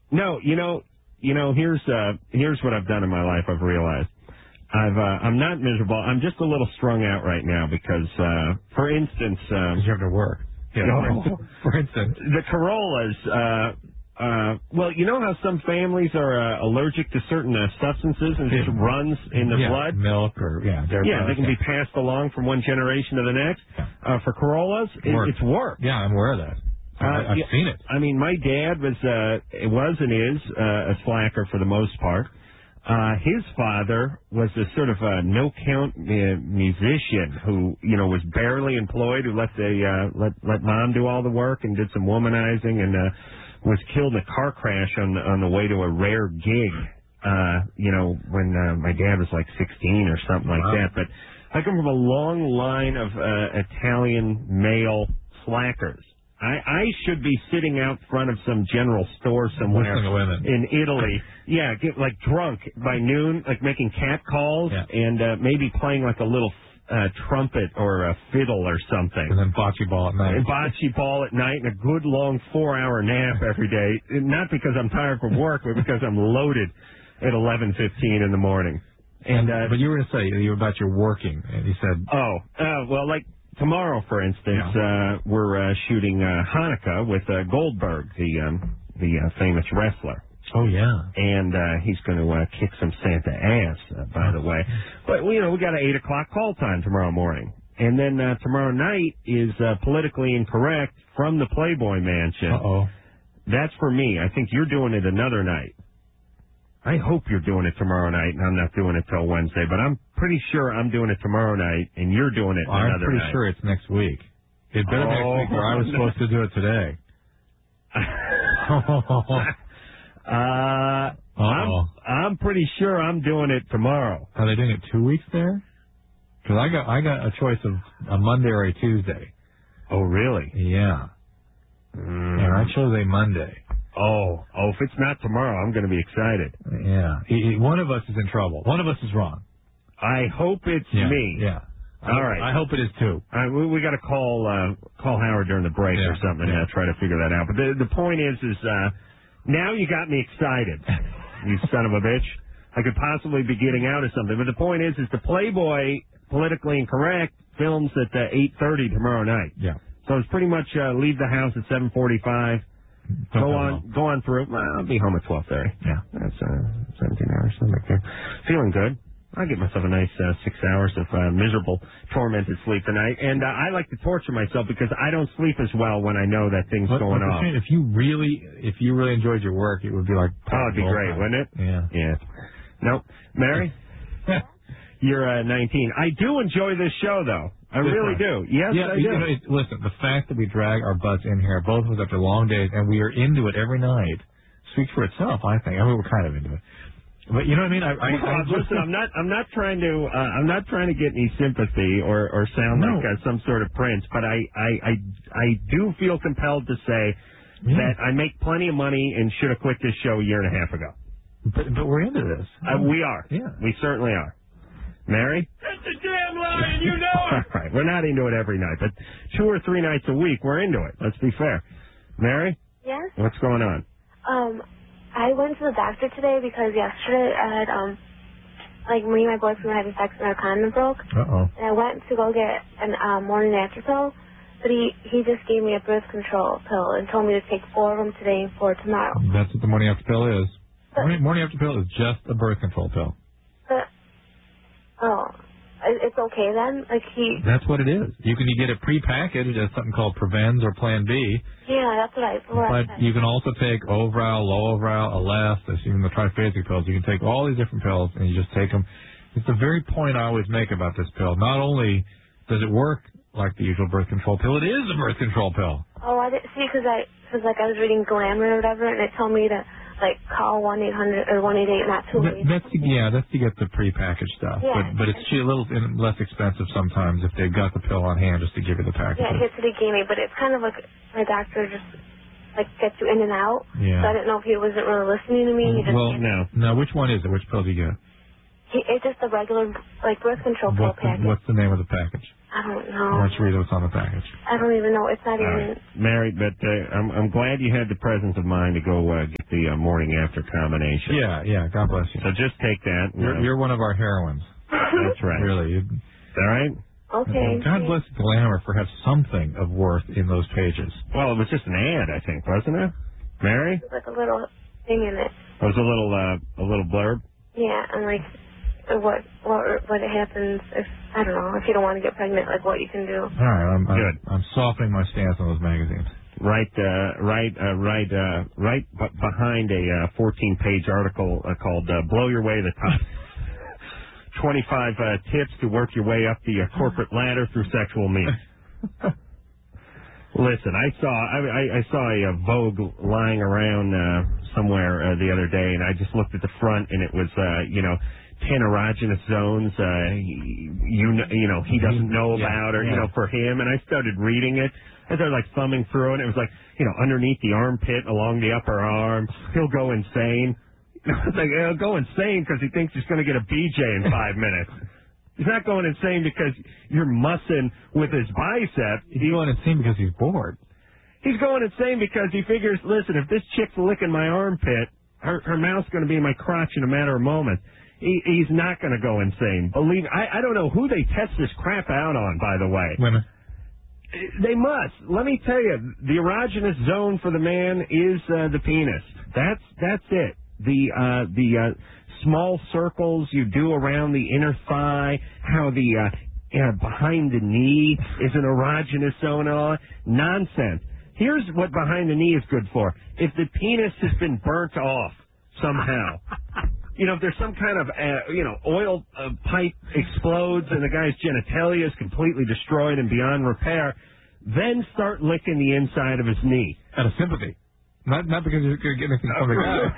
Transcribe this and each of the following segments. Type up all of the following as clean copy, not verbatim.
No, here's what I've done in my life. I've realized I'm not miserable. I'm just a little strung out right now because, for instance, you have to work. Yeah. For instance, the Corollas. Well, you know how some families are allergic to certain substances and it just runs in the blood? Milk or, they can be passed along from one generation to the next. For Corollas, it's work. Yeah, I'm aware of that. I've seen it. I mean, my dad was and is a slacker for the most part. His father was a sort of a no-count musician who, was barely employed, who let mom do all the work and did some womanizing and was killed in a car crash on the way to a rare gig, when my dad was like 16 or something like that. But I come from a long line of Italian male slackers. I should be sitting out front of some general store somewhere in Italy. Yeah, get like drunk by noon, like making cat calls and maybe playing like a little trumpet or a fiddle or something. And then bocce ball at night. And bocce ball at night and a good long 4-hour nap every day. Not because I'm tired from work, but because I'm loaded at 11:15 in the morning. And but you were going to say about your working, and you said... well, like... Tomorrow, for instance, we're shooting Hanukkah with Goldberg, the famous wrestler. Oh, yeah. And he's going to kick some Santa ass, by the way. But, we got an 8 o'clock call time tomorrow morning. And then tomorrow night is Politically Incorrect from the Playboy Mansion. Uh-oh. That's for me. I think you're doing it another night. I hope you're doing it tomorrow night, and I'm not doing it till Wednesday, but I'm pretty sure I'm doing it tomorrow night, and you're doing it another night. I'm pretty sure it's next week. It better be next week, or I was supposed to do it today. I'm pretty sure I'm doing it tomorrow. Are they doing it 2 weeks there? Because I got a choice of a Monday or a Tuesday. Oh, really? Yeah. And I chose a Monday. Oh, if it's not tomorrow, I'm going to be excited. Yeah. One of us is in trouble. One of us is wrong. I hope it's me. Yeah. All right. I hope it is too. We got to call Howard during the break or something and try to figure that out. But the point is now you got me excited, you son of a bitch. I could possibly be getting out of something. But the point is the Playboy Politically Incorrect films at 8:30 tomorrow night. Yeah. So it's pretty much leave the house at 7:45. Go on through. I'll be home at 12:30. Yeah. That's 17 hours. Feeling good. I'll get myself a nice 6 hours of miserable, tormented sleep tonight. And I like to torture myself because I don't sleep as well when I know that thing's going off. If you really enjoyed your work, it would be like... Oh, it'd be great, wouldn't it? Yeah. Nope. Mary? You're 19. I do enjoy this show, though. I really do. Yes, I do. Listen, the fact that we drag our butts in here, both of us after long days, and we are into it every night, speaks for itself, I think. I mean, we're kind of into it. But you know what I mean? Listen, I'm not trying to get any sympathy or sound like some sort of prince, but I do feel compelled to say that I make plenty of money and should have quit this show a year and a half ago. But we're into this. We are. Yeah. We certainly are. Mary? That's a damn lie, and you know it. All right. We're not into it every night, but 2 or 3 nights a week, we're into it. Let's be fair. Mary? Yes? What's going on? I went to the doctor today because yesterday I had, me and my boyfriend were having sex and our condom broke. Uh-oh. And I went to go get a morning after pill, but he just gave me a birth control pill and told me to take 4 of them today and 4 tomorrow. That's what the morning after pill is. Morning after pill is just a birth control pill. It's okay then? That's what it is. You can get it prepackaged as something called Prevens or Plan B. Yeah, that's what I But you can also take Ovral, Low Ovral, Alest, even the triphasic pills. You can take all these different pills and you just take them. It's the very point I always make about this pill. Not only does it work like the usual birth control pill, it is a birth control pill. Oh, I didn't see because I was reading Glamour or whatever, and it told me to call 1-800 or 188, not too late. That's to get the prepackaged stuff. Yeah. But it's a little less expensive sometimes if they've got the pill on hand just to give you the package. Yeah, it's what he gave me, but it's kind of like my doctor just gets you in and out. Yeah. So I didn't know if he wasn't really listening to me. Now which one is it? Which pill do you get? It's just a regular, like, birth control pill package. What's the name of the package? I don't know. Why don't you read what's on the package? I don't even know. It's not even... Right. Mary, but I'm glad you had the presence of mind to go get the morning after combination. Yeah. God bless you. So just take that. You're one of our heroines. That's right. Really. Is that right? Okay. God bless Glamour for have something of worth in those pages. Well, it was just an ad, I think, wasn't it? Mary? There's like a little thing in it. It was a little blurb? Yeah, and like what happens if, I don't know, if you don't want to get pregnant, like what you can do. All right, I'm softening my stance on those magazines. Right behind a 14-page article called "Blow Your Way to the Top." 25 tips to work your way up the corporate ladder through sexual means. Listen, I saw a Vogue lying around somewhere the other day, and I just looked at the front, and it was 10 erogenous zones he doesn't know about, or for him. And I started reading it. I started like thumbing through it. And it was like underneath the armpit, along the upper arm. He'll go insane. It's like he'll go insane because he thinks he's going to get a BJ in 5 minutes. He's not going insane because you're mussing with his bicep. He's going insane because he's bored. He's going insane because he figures, listen, if this chick's licking my armpit, her mouth's going to be in my crotch in a matter of moments. He's not going to go insane. Believe me, I don't know who they test this crap out on, by the way. Women. They must. Let me tell you, the erogenous zone for the man is the penis. That's it. The small circles you do around the inner thigh, how the behind the knee is an erogenous zone and all that. Nonsense. Here's what behind the knee is good for. If the penis has been burnt off somehow, if there's some kind of, oil pipe explodes and the guy's genitalia is completely destroyed and beyond repair, then start licking the inside of his knee. Out of sympathy. Not because you're going to get anything from the guy.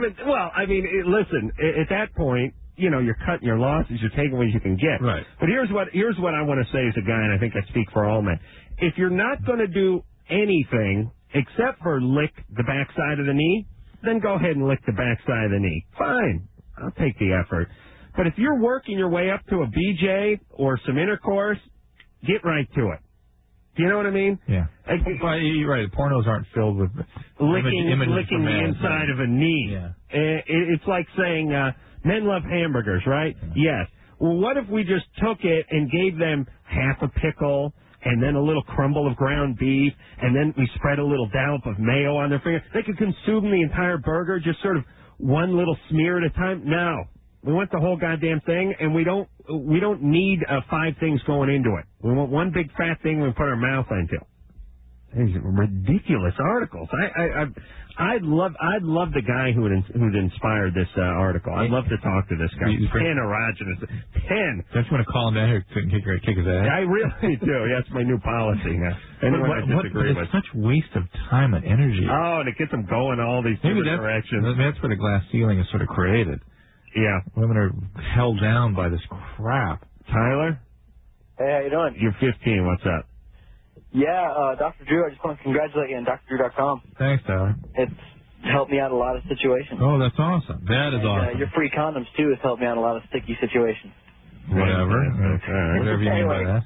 Listen, at that point, you're cutting your losses, you're taking what you can get. Right. But here's what I want to say as a guy, and I think I speak for all men. If you're not going to do anything except for lick the backside of the knee, then go ahead and lick the backside of the knee. Fine. I'll take the effort. But if you're working your way up to a BJ or some intercourse, get right to it. Do you know what I mean? Yeah. You're right. Pornos aren't filled with licking the inside of a knee. Yeah. It's like saying men love hamburgers, right? Yeah. Yes. Well, what if we just took it and gave them half a pickle and then a little crumble of ground beef, and then we spread a little dollop of mayo on their finger? They could consume the entire burger, just sort of one little smear at a time. No. We want the whole goddamn thing, and we don't need 5 things going into it. We want one big fat thing we put our mouth into. These are ridiculous articles. I'd love the guy who'd inspired this article. I'd love to talk to this guy. 10 erogenous. 10. Don't you want to call him down here and kick his ass? I really do. That's my new policy now. Anyone I disagree with. It's such waste of time and energy. Oh, and it gets them going all these different directions. That's where the glass ceiling is sort of created. Yeah. Women are held down by this crap. Tyler? Hey, how you doing? You're 15. What's up? Yeah, Dr. Drew, I just want to congratulate you on DrDrew.com. Thanks, Tyler. It's helped me out in a lot of situations. Oh, that's awesome. That is awesome. Your free condoms, too, has helped me out in a lot of sticky situations. Whatever. Right. Whatever you mean by that.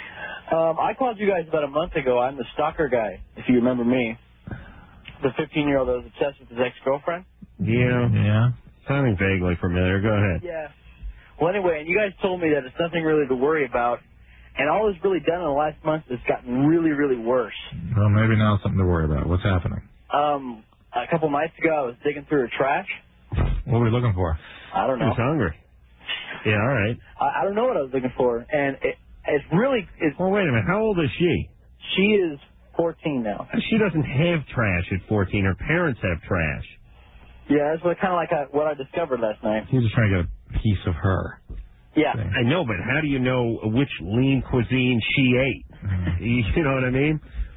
I called you guys about a month ago. I'm the stalker guy, if you remember me. The 15-year-old that was obsessed with his ex-girlfriend. Yeah. Sounding vaguely familiar. Go ahead. Yeah. Well, anyway, and you guys told me that it's nothing really to worry about. And all it's really done in the last month is gotten really, really worse. Well, maybe now something to worry about. What's happening? A couple nights ago, I was digging through her trash. What were we looking for? I don't know. He was hungry. Yeah, all right. I don't know what I was looking for. And it's really... Well, wait a minute. How old is she? She is 14 now. She doesn't have trash at 14. Her parents have trash. Yeah, that's kind of like what I discovered last night. He was just trying to get a piece of her. Yeah. I know, but how do you know which lean cuisine she ate? You know what I mean?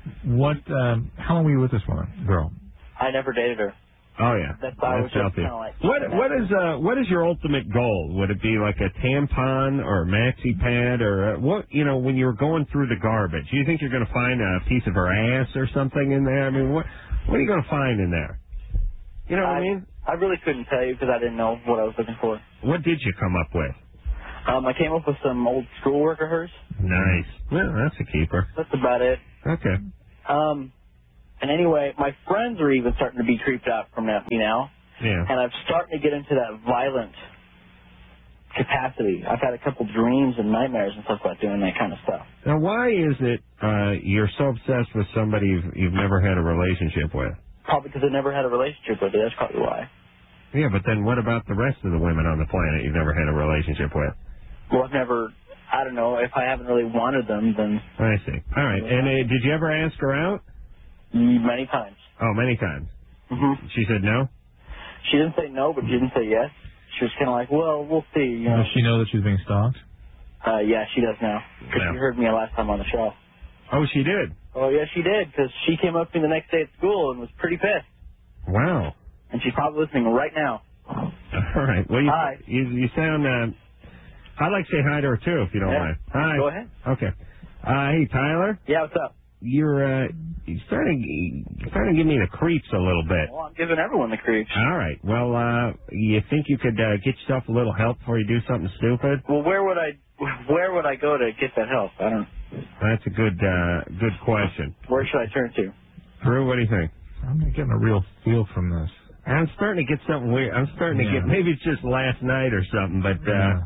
How long were you with this girl? I never dated her. Oh, yeah. That's healthy. What is your ultimate goal? Would it be like a tampon or a maxi pad or what? When you're going through the garbage, do you think you're going to find a piece of her ass or something in there? I mean, what are you going to find in there? You know what I mean? I really couldn't tell you because I didn't know what I was looking for. What did you come up with? I came up with some old schoolwork of hers. Nice. Well, that's a keeper. That's about it. Okay. And anyway, my friends are even starting to be creeped out from me now. Yeah. And I'm starting to get into that violent capacity. I've had a couple dreams and nightmares and stuff about doing that kind of stuff. Now, why is it you're so obsessed with somebody you've never had a relationship with? Probably because I never had a relationship with her. That's probably why. Yeah, but then what about the rest of the women on the planet you've never had a relationship with? Well, I don't know, if I haven't really wanted them, then... I see. All right. And did you ever ask her out? Many times. Oh, many times. Mm-hmm. She said no? She didn't say no, but she didn't say yes. She was kind of like, well, we'll see. You know. Does she know that she's being stalked? Yeah, she does now. Because she heard me last time on the show. Oh, she did? Oh, yeah, she did, because she came up to me the next day at school and was pretty pissed. Wow. And she's probably listening right now. All right. Well, hi. You sound... I'd like to say hi to her, too, if you don't mind. Hi. Go ahead. Okay. Hey, Tyler. Yeah, what's up? You're starting to give me the creeps a little bit. Well, I'm giving everyone the creeps. All right. Well, you think you could get yourself a little help before you do something stupid? Well, where would I go to get that help? I don't... That's a good question. Where should I turn to? Drew, what do you think? I'm not getting a real feel from this. I'm starting to get something weird. I'm starting to get, maybe it's just last night or something, but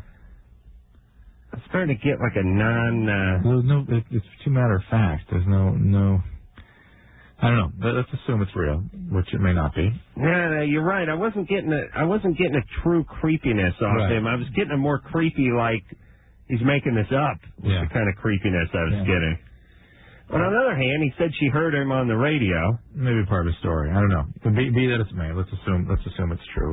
I'm starting to get like a it's too matter of fact. There's no. I don't know. Let's assume it's real, which it may not be. No, you're right. I wasn't getting a true creepiness off him. I was getting a more creepy, like he's making this up. Yeah. The kind of creepiness I was getting. But on the other hand, he said she heard him on the radio. Maybe part of the story. I don't know. Be that as it may, let's assume it's true.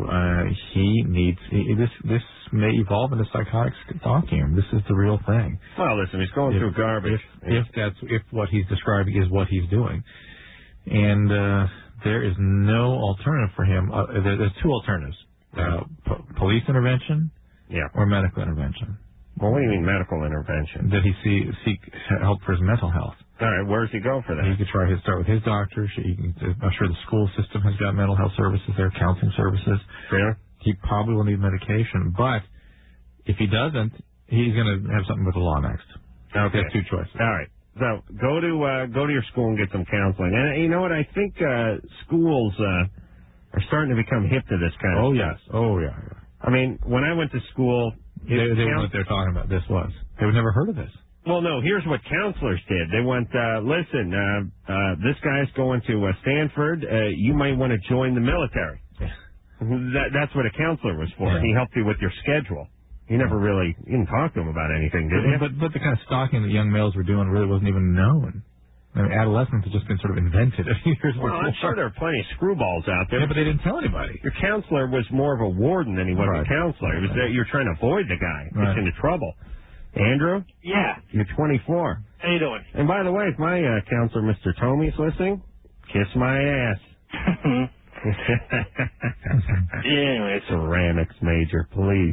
This may evolve into psychotic stalking. This is the real thing. Well, listen, he's going through garbage. If what he's describing is what he's doing, and there is no alternative for him. There's two alternatives: police intervention, or medical intervention. Well, what do you mean medical intervention? That he seek help for his mental health. All right, where does he go for that? He could start with his doctor. I'm sure the school system has got mental health services there, counseling services. Yeah. He probably will need medication, but if he doesn't, he's going to have something with the law next. Okay. He has two choices. All right. So go to your school and get some counseling. And you know what? I think schools are starting to become hip to this kind of stuff. Yes. Oh, yeah. I mean, when I went to school... They were what they're talking about. This was. They would never heard of this. Well, no, here's what counselors did. They went, listen, this guy's going to Stanford. You might want to join the military. Yeah. That's what a counselor was for. Yeah. He helped you with your schedule. You didn't talk to him about anything, did you? But the kind of stalking that young males were doing really wasn't even known. I mean, adolescence has just been sort of invented a few years before. I'm sure there are plenty of screwballs out there. Yeah, but they didn't tell anybody. Your counselor was more of a warden than he was a counselor. It was that you're trying to avoid the guy. Gets into trouble. Andrew? Yeah. You're 24. How you doing? And by the way, if my counselor, Mr. Tomey's listening, kiss my ass. Anyway, ceramics major, please.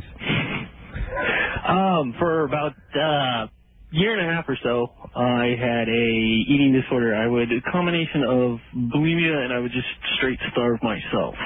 For about year and a half or so, I had a eating disorder. A combination of bulimia, and I would just straight starve myself.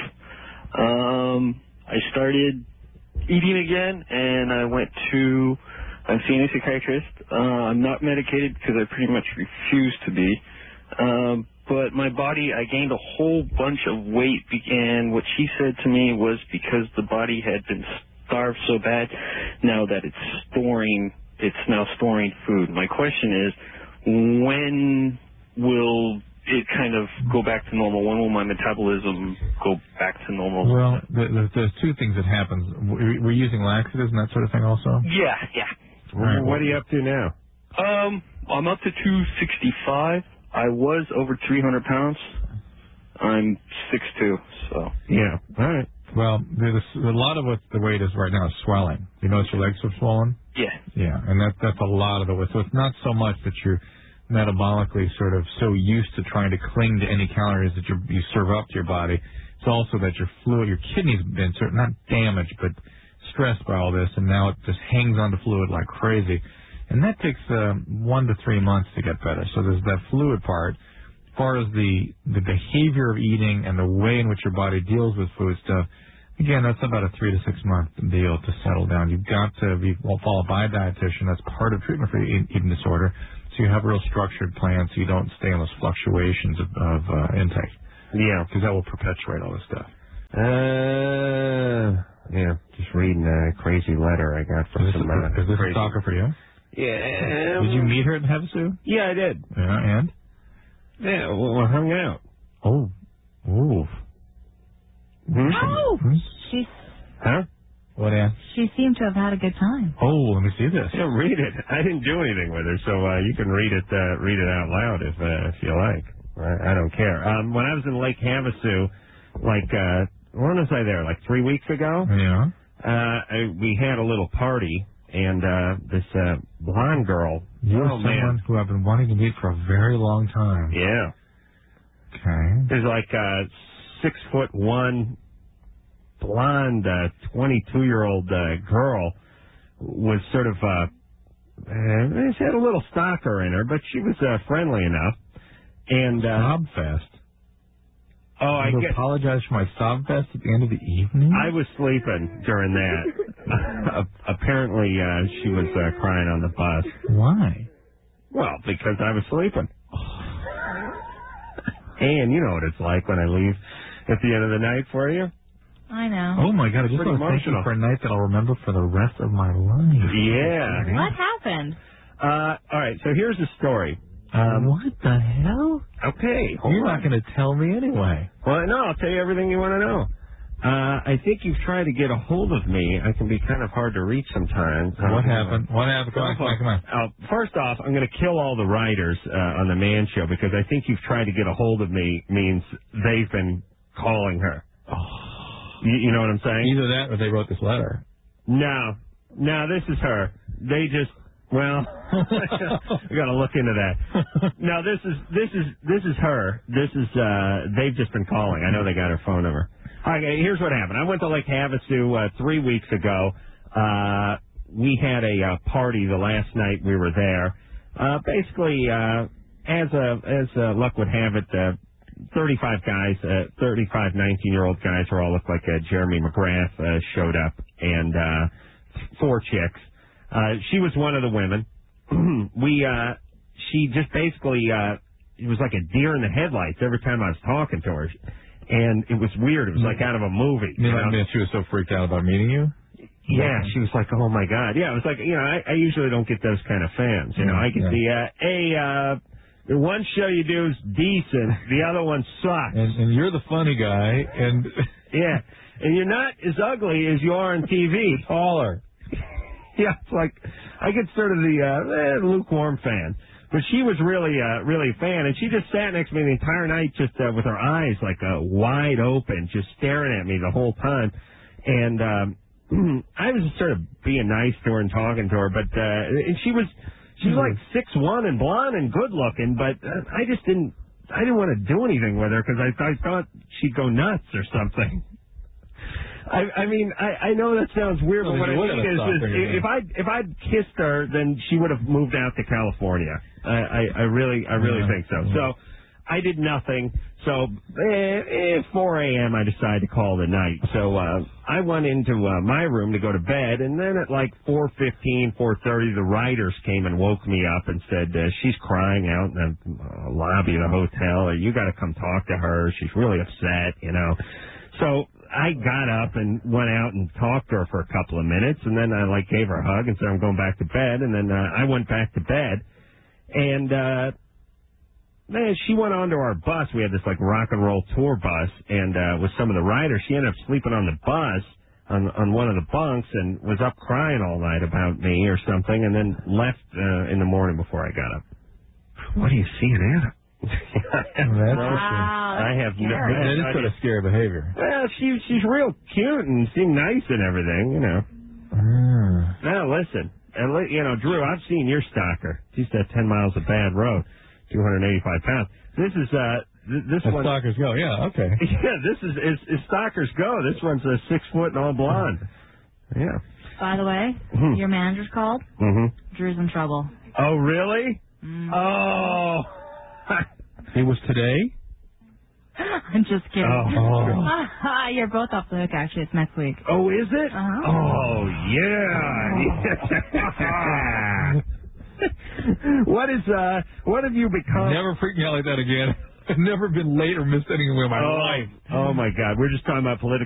I started eating again, and I'm seeing a psychiatrist. I'm not medicated because I pretty much refuse to be. But my body, I gained a whole bunch of weight, and what she said to me was because the body had been starved so bad, now that it's now storing food. My question is, when will it kind of go back to normal? When will my metabolism go back to normal? Well, there's two things that happen. We're using laxatives and that sort of thing also? Yeah. Right. What are you up to now? I'm up to 265. I was over 300 pounds. I'm 6'2", so. Yeah, all right. Well, there's a lot of what the weight is right now is swelling. You notice your legs are swollen? Yeah. Yeah, and that's a lot of the weight. So it's not so much that you're metabolically sort of so used to trying to cling to any calories that you serve up to your body. It's also that your kidneys have been not damaged, but stressed by all this, and now it just hangs on to fluid like crazy. And that takes 1 to 3 months to get better. So there's that fluid part. far as the behavior of eating and the way in which your body deals with food stuff, again, that's about a 3 to 6 month deal to settle down. You've got to be followed by a dietitian. That's part of treatment for eating disorder. So you have a real structured plan so you don't stay in those fluctuations of intake. Yeah. Because that will perpetuate all this stuff. Yeah, just reading a crazy letter I got from some... Is this a stalker for you? Yeah. Did you meet her at Havasu? Yeah, I did. Yeah, and? Yeah, we hung out. Oh. Ooh. Oh! She's... Huh? What, Ann? She seemed to have had a good time. Oh, let me see this. Yeah, read it. I didn't do anything with her, so you can read it out loud if you like. I don't care. When I was in Lake Havasu, when was I there? Like 3 weeks ago? Yeah. We had a little party, and this blonde girl. You're someone who I've been wanting to meet for a very long time. Yeah. Okay. There's like a 6'1" blonde 22-year-old girl was sort of she had a little stalker in her, but she was friendly enough. And Sobfest. Oh, I apologize for my Sobfest at the end of the evening? I was sleeping during that. Apparently, she was crying on the bus. Why? Well, because I was sleeping. And you know what it's like when I leave at the end of the night for you. I know. Oh, my God. I just want to thank you for a night that I'll remember for the rest of my life. Yeah. What happened? All right, so here's the story. What the hell? Okay. You're not going to tell me anyway. Well, no, I'll tell you everything you want to know. I think you've tried to get a hold of me. I can be kind of hard to reach sometimes. What happened? What happened? Come on. First off, I'm going to kill all the writers on the Man Show because I think you've tried to get a hold of me means they've been calling her. You know what I'm saying? Either that or they wrote this letter. No, this is her. They just... Well, we got to look into that. No, this is her. This is they've just been calling. I know they got her phone number. Okay, here's what happened. I went to Lake Havasu 3 weeks ago. We had a party the last night we were there. Basically, as luck would have it, 35 guys, 35 19-year-old guys who all look like Jeremy McGrath showed up, and 4 chicks. She was one of the women. She just basically, it was like a deer in the headlights every time I was talking to her. And it was weird. It was like out of a movie. You know? She was so freaked out about meeting you? Yeah, she was like, oh my God. Yeah, it was like, I usually don't get those kind of fans. I get the one show you do is decent, the other one sucks. And you're the funny guy, and... Yeah, and you're not as ugly as you are on TV. Taller. Yeah, it's like I get sort of the lukewarm fan, but she was really a fan, and she just sat next to me the entire night, just with her eyes like wide open, just staring at me the whole time. And I was just sort of being nice to her and talking to her, but and she was like 6'1" and blonde and good looking, but I didn't want to do anything with her because I thought she'd go nuts or something. I mean, I know that sounds weird, but what I mean is if I'd kissed her, then she would have moved out to California. I really think so. So I did nothing. So at 4 a.m. I decided to call the night. So I went into my room to go to bed, and then at like 4:15, 4:30, the writers came and woke me up and said, she's crying out in the lobby of the hotel. You got to come talk to her. She's really upset, So I got up and went out and talked to her for a couple of minutes, and then I gave her a hug and said I'm going back to bed, and then I went back to bed, and man, she went onto our bus. We had this rock and roll tour bus, and with some of the riders, she ended up sleeping on the bus on one of the bunks and was up crying all night about me or something, and then left in the morning before I got up. What do you see in that? I have no. That is sort of scary behavior. Well, she's real cute and seemed nice and everything, Now listen, and Drew, I've seen your stalker. She's that 10 miles of bad road, 285 pounds. This is this one. Stalkers go, yeah, okay. Yeah, this is stalkers go. This one's 6 foot and all blonde. Yeah. By the way, your manager's called. Mm-hmm. Drew's in trouble. Oh really? Mm. Oh. It was today? I'm just kidding. Oh. You're both off the hook, actually. It's next week. Oh, is it? Uh-huh. Oh, yeah. What have you become? Never freak me out like that again. I've never been late or missed anything in my life. Oh, my God. We're just talking about political